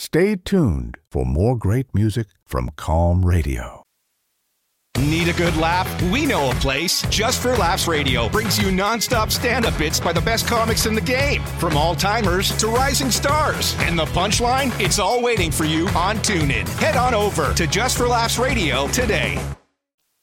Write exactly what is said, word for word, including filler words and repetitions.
Stay tuned for more great music from Calm Radio. Need a good laugh? We know a place. Just for Laughs Radio brings you nonstop stand-up bits by the best comics in the game, from all-timers to rising stars. And the punchline? It's all waiting for you on TuneIn. Head on over to Just for Laughs Radio today.